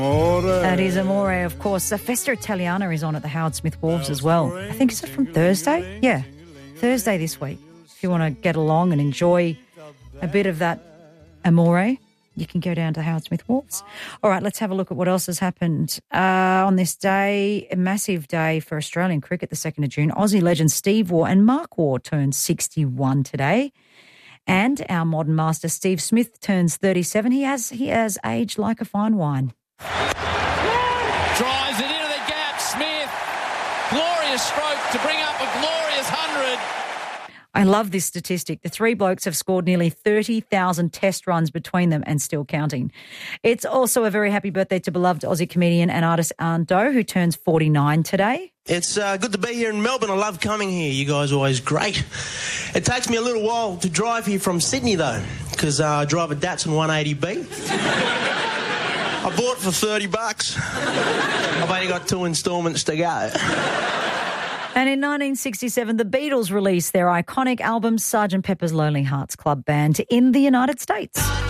That is Amore, of course. The Festa Italiana is on at the Howard Smith Wharves as well. I think, is it from Thursday? Yeah, Thursday this week. If you want to get along and enjoy a bit of that Amore, you can go down to Howard Smith Wharves. All right, let's have a look at what else has happened on this day. A massive day for Australian cricket, the 2nd of June. Aussie legends Steve Waugh and Mark Waugh turned 61 today. And our modern master Steve Smith turns 37. He has aged like a fine wine. Drives it into the gap. Smith. Glorious stroke to bring up a glorious 100. I love this statistic. The three blokes have scored nearly 30,000 test runs between them and still counting. It's also a very happy birthday to beloved Aussie comedian and artist Ant Do, who turns 49 today. It's good to be here in Melbourne. I love coming here. You guys are always great. It takes me a little while to drive here from Sydney, though, because I drive a Datsun 180B. I bought it for $30. I've only got 2 instalments to go. And in 1967, the Beatles released their iconic album, Sgt. Pepper's Lonely Hearts Club Band, in the United States.